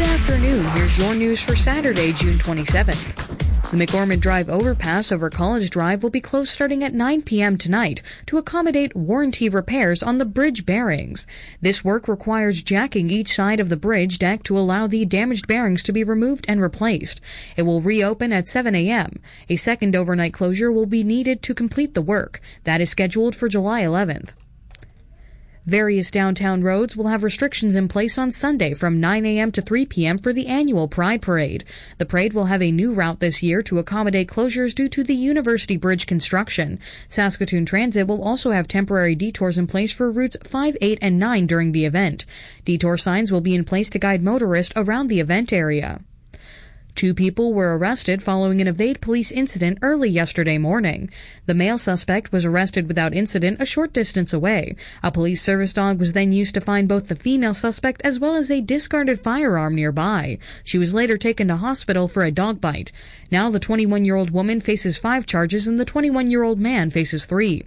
afternoon. Here's your news for Saturday, June 27th. The McOrmond Drive overpass over College Drive will be closed starting at 9 p.m. tonight to accommodate warranty repairs on the bridge bearings. This work requires jacking each side of the bridge deck to allow the damaged bearings to be removed and replaced. It will reopen at 7 a.m. A second overnight closure will be needed to complete the work. That is scheduled for July 11th. Various downtown roads will have restrictions in place on Sunday from 9 a.m. to 3 p.m. for the annual Pride Parade. The parade will have a new route this year to accommodate closures due to the University Bridge construction. Saskatoon Transit will also have temporary detours in place for routes 5, 8, and 9 during the event. Detour signs will be in place to guide motorists around the event area. 2 people were arrested following an evade police incident early yesterday morning. The male suspect was arrested without incident a short distance away. A police service dog was then used to find both the female suspect as well as a discarded firearm nearby. She was later taken to hospital for a dog bite. Now the 21-year-old woman faces 5 charges and the 21-year-old man faces 3.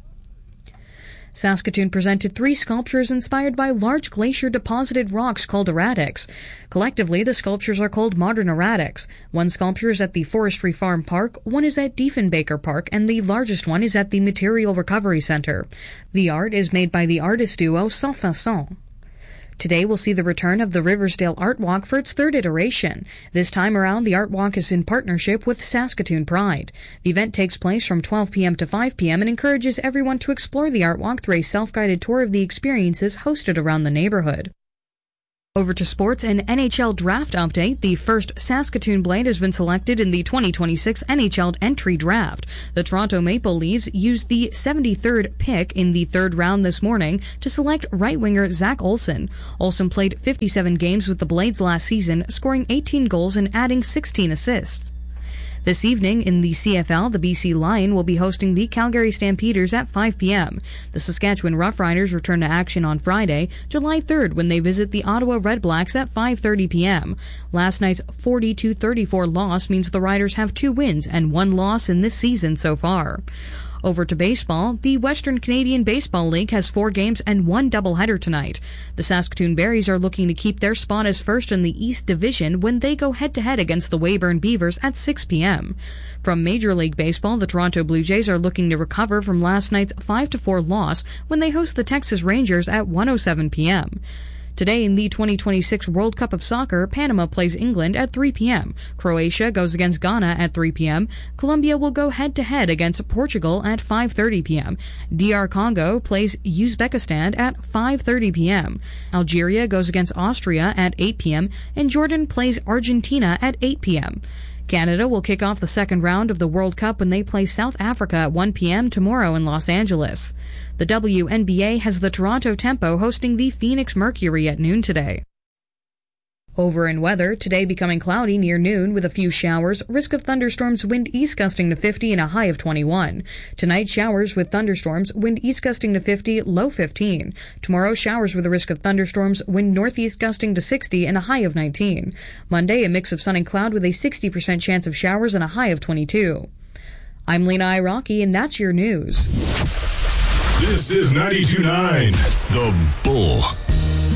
Saskatoon presented 3 sculptures inspired by large glacier-deposited rocks called erratics. Collectively, the sculptures are called modern erratics. One sculpture is at the Forestry Farm Park, one is at Diefenbaker Park, and the largest one is at the Material Recovery Center. The art is made by the artist duo Sans Façon. Today we'll see the return of the Riversdale Art Walk for its 3rd iteration. This time around, the Art Walk is in partnership with Saskatoon Pride. The event takes place from 12 p.m. to 5 p.m. and encourages everyone to explore the Art Walk through a self-guided tour of the experiences hosted around the neighborhood. Over to sports and NHL draft update. The first Saskatoon Blade has been selected in the 2026 NHL entry draft. The Toronto Maple Leafs used the 73rd pick in the 3rd round this morning to select right-winger Zach Olson. Olson played 57 games with the Blades last season, scoring 18 goals and adding 16 assists. This evening in the CFL, the BC Lion will be hosting the Calgary Stampeders at 5 p.m. The Saskatchewan Roughriders return to action on Friday, July 3rd, when they visit the Ottawa Redblacks at 5:30 p.m. Last night's 40-34 loss means the Riders have 2 wins and 1 loss in this season so far. Over to baseball. The Western Canadian Baseball League has 4 games and 1 doubleheader tonight. The Saskatoon Berries are looking to keep their spot as first in the East Division when they go head-to-head against the Weyburn Beavers at 6 p.m. From Major League Baseball, the Toronto Blue Jays are looking to recover from last night's 5-4 loss when they host the Texas Rangers at 1:07 p.m. Today in the 2026 World Cup of Soccer, Panama plays England at 3 p.m. Croatia goes against Ghana at 3 p.m. Colombia will go head-to-head against Portugal at 5:30 p.m. DR Congo plays Uzbekistan at 5:30 p.m. Algeria goes against Austria at 8 p.m. and Jordan plays Argentina at 8 p.m. Canada will kick off the 2nd round of the World Cup when they play South Africa at 1 p.m. tomorrow in Los Angeles. The WNBA has the Toronto Tempo hosting the Phoenix Mercury at noon today. Over in weather, today becoming cloudy near noon with a few showers, risk of thunderstorms, wind east gusting to 50 and a high of 21. Tonight, showers with thunderstorms, wind east gusting to 50, low 15. Tomorrow, showers with a risk of thunderstorms, wind northeast gusting to 60 and a high of 19. Monday, a mix of sun and cloud with a 60% chance of showers and a high of 22. I'm Lena Iraqi, and that's your news. This is 92.9 The Bull.